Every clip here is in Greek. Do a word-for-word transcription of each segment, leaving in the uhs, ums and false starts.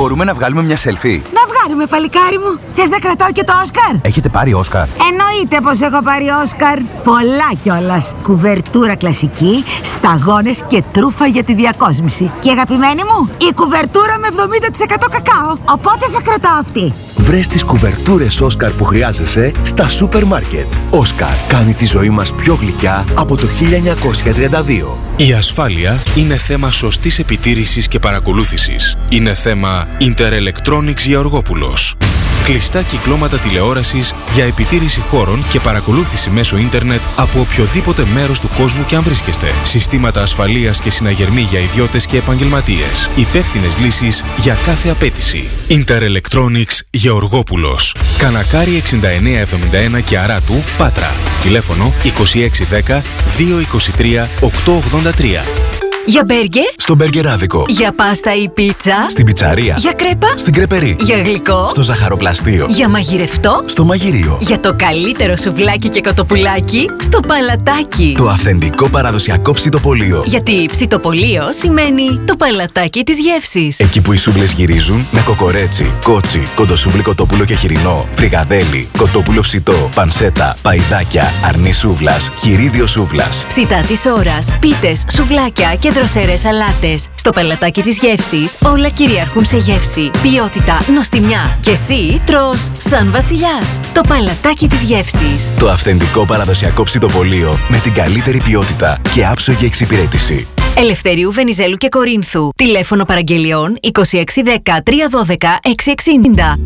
Μπορούμε να βγάλουμε μια selfie? Να βγάλουμε, παλικάρι μου. Θες να κρατάω και το Όσκαρ? Έχετε πάρει Όσκαρ? Εννοείται πως έχω πάρει Όσκαρ. Πολλά κιόλας. Κουβερτούρα κλασική, σταγόνες και τρούφα για τη διακόσμηση. Και αγαπημένη μου, η κουβερτούρα με εβδομήντα τοις εκατό κακάο. Οπότε θα κρατάω αυτή. Βρες τις κουβερτούρες Όσκαρ που χρειάζεσαι στα σούπερ μάρκετ. Όσκαρ κάνει τη ζωή μας πιο γλυκιά από το χίλια εννιακόσια τριάντα δύο. Η ασφάλεια είναι θέμα σωστής επιτήρησης και παρακολούθησης. Είναι θέμα Interelectronics Γεωργόπουλος. Κλειστά κυκλώματα τηλεόρασης για επιτήρηση χώρων και παρακολούθηση μέσω ίντερνετ από οποιοδήποτε μέρος του κόσμου και αν βρίσκεστε. Συστήματα ασφαλείας και συναγερμοί για ιδιώτες και επαγγελματίες. Υπεύθυνες λύσεις για κάθε απέτηση. Interelectronics Γεωργόπουλος. Κανακάρι εξήντα εννέα εβδομήντα ένα και Αράτου, Πάτρα. Τηλέφωνο είκοσι έξι δέκα δύο είκοσι τρία οκτακόσια ογδόντα τρία. Για μπέργκερ? Στο μπεργκεράδικο. Για πάστα ή πίτσα? Στην πιτσαρία. Για κρέπα? Στην κρεπερί. Για γλυκό? Στο ζαχαροπλαστείο. Για μαγειρευτό? Στο μαγειρίο. Για το καλύτερο σουβλάκι και κοτοπουλάκι? Στο παλατάκι. Το αυθεντικό παραδοσιακό ψητοπολείο. Γιατί ψητοπολείο σημαίνει το παλατάκι της γεύσης. Εκεί που οι σούβλες γυρίζουν με κοκορέτσι, κότσι, κοντοσούβλι κοτόπουλο και χοιρινό, φρικαδέλι, κοτόπουλο ψητό, πανσέτα, παϊδάκια, αρνί σούβλας, χειρίδιο σούβλας. Ψητά της ώρας, πίτες, σουβλάκια και δροσερές σαλάτες. Στο παλατάκι της γεύσης όλα κυριαρχούν σε γεύση, ποιότητα, νοστιμιά. Και εσύ τρως σαν βασιλιάς. Το παλατάκι της γεύσης. Το αυθεντικό παραδοσιακό ψητοπολείο με την καλύτερη ποιότητα και άψογη εξυπηρέτηση. Ελευθερίου Βενιζέλου και Κορίνθου. Τηλέφωνο παραγγελιών είκοσι έξι δέκα τριακόσια δώδεκα εξακόσια εξήντα.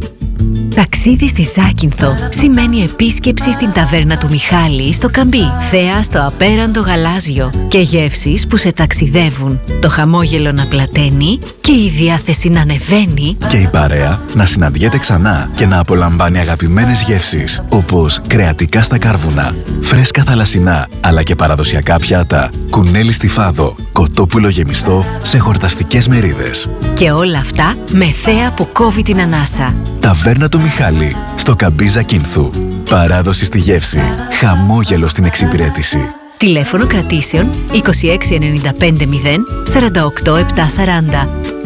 Ταξίδι στη Ζάκυνθο σημαίνει επίσκεψη στην ταβέρνα του Μιχάλη στο Καμπί. Θέα στο απέραντο γαλάζιο και γεύσεις που σε ταξιδεύουν. Το χαμόγελο να πλαταίνει και η διάθεση να ανεβαίνει. Και η παρέα να συναντιέται ξανά και να απολαμβάνει αγαπημένες γεύσεις όπως κρεατικά στα κάρβουνα, φρέσκα θαλασσινά αλλά και παραδοσιακά πιάτα, κουνέλι στη φάδο, κοτόπουλο γεμιστό σε χορταστικές μερίδες. Και όλα αυτά με θέα που κόβει την ανάσα. Ταβέρνα του Μιχάλη, στο Καμπί Ζακύνθου. Παράδοση στη γεύση, χαμόγελο στην εξυπηρέτηση. Τηλέφωνο κρατήσεων είκοσι έξι ενενήντα πέντε μηδέν σαράντα οκτώ επτακόσια σαράντα.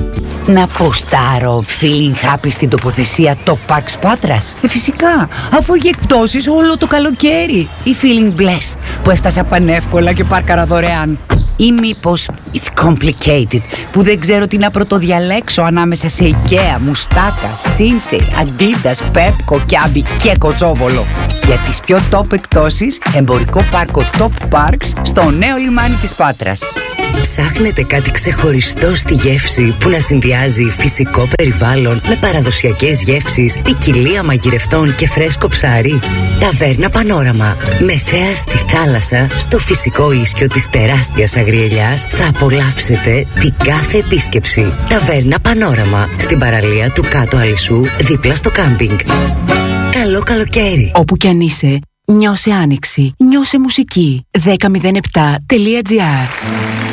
Να ποστάρω feeling happy στην τοποθεσία Top Parks Πάτρας? Ε, φυσικά, αφού έχει εκπτώσεις όλο το καλοκαίρι. Ή feeling blessed που έφτασα πανεύκολα και πάρκαρα δωρεάν. Ή μήπως it's complicated που δεν ξέρω τι να πρωτοδιαλέξω ανάμεσα σε IKEA, Μουστάκα, Sinsei, Adidas, Pepco, Kiabi και Κοτσόβολο. Για τις πιο top εκπτώσεις, εμπορικό πάρκο Top Parks στο νέο λιμάνι της Πάτρας. Ψάχνετε κάτι ξεχωριστό στη γεύση που να συνδυάζει φυσικό περιβάλλον με παραδοσιακές γεύσεις, ποικιλία μαγειρευτών και φρέσκο ψάρι? Ταβέρνα Πανόραμα. Με θέα στη θάλασσα, στο φυσικό ίσιο της τεράστιας αγριελιάς, θα απολαύσετε την κάθε επίσκεψη. Ταβέρνα Πανόραμα. Στην παραλία του Κάτω Αλυσού, δίπλα στο κάμπινγκ. Καλό καλοκαίρι. Όπου κι αν είσαι, νιώσε άνοιξη. Νιώσε μουσική. δέκα μηδέν επτά τελεία τζι άρ.